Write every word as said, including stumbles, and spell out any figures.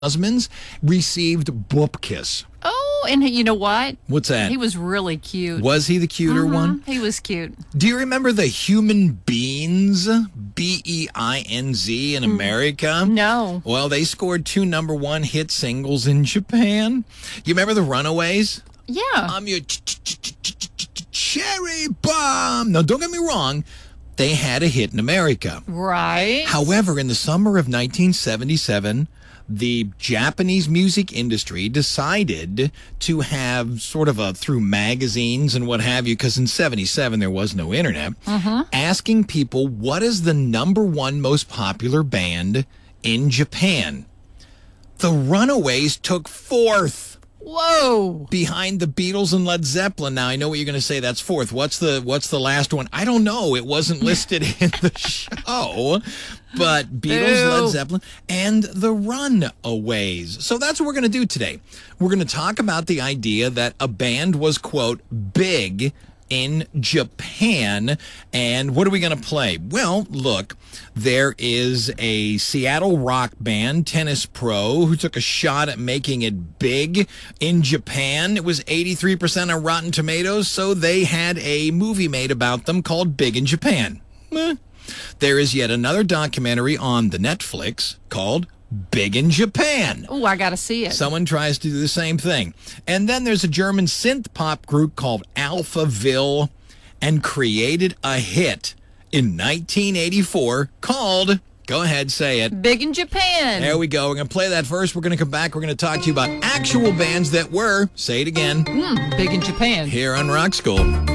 husbands received Bupkis. Oh, and you know what? What's that? He was really cute. Was he the cuter Mhm, one? He was cute. Do you remember the Human Beans, B E I N Z, in America? No. Well, they scored two number one hit singles in Japan. You remember the Runaways? Yeah. I'm your ch- ch- ch- ch- ch- ch- cherry bomb. Now, don't get me wrong. They had a hit in America. Right. However, in the summer of nineteen seventy-seven, the Japanese music industry decided to have sort of a, through magazines and what have you, because in seventy-seven there was no internet, Mhm. asking people what is the number one most popular band in Japan. The Runaways took fourth. Whoa. Behind the Beatles and Led Zeppelin. Now I know what you're going to say. That's fourth. What's the what's the last one? I don't know. It wasn't listed in the show. But Beatles, Ew. Led Zeppelin, and the Runaways. So that's what we're going to do today. We're going to talk about the idea that a band was, quote, big in Japan. And what are we going to play? Well, look, there is a Seattle rock band, Tennis Pro, who took a shot at making it big in Japan. It was eighty-three percent on Rotten Tomatoes, so they had a movie made about them called Big in Japan. Eh. There is yet another documentary on the Netflix called Big in Japan. Oh, I got to see it. Someone tries to do the same thing. And then there's a German synth pop group called Alphaville and created a hit in nineteen eighty-four called, go ahead, say it. Big in Japan. There we go. We're going to play that first. We're going to come back. We're going to talk to you about actual bands that were, say it again, Mm, big in Japan. here on Rock School.